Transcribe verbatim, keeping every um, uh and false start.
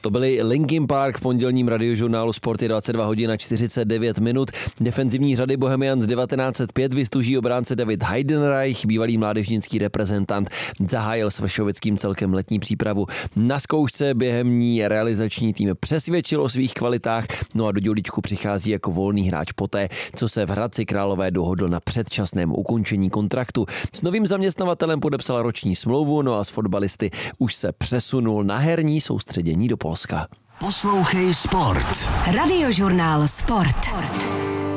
To byly Linkin Park v pondělním radiožurnálu Sport je dvacet dva hodin a čtyřicet devět minut. Defenzivní řady Bohemians devatenáct set pět vystuží obránce David Heidenreich, bývalý mládežnický reprezentant, zahájil s Vršovickým celkem letní přípravu. Na zkoušce během ní realizační tým přesvědčil o svých kvalitách, no a do dělíčku přichází jako volný hráč poté, co se v Hradci Králové dohodl na předčasném ukončení kontraktu. S novým zaměstnavatelem podepsal roční smlouvu, no a s fotbalisty už se přesunul na herní soustředění do Polska. Poslouchej Sport. Radiožurnál Sport.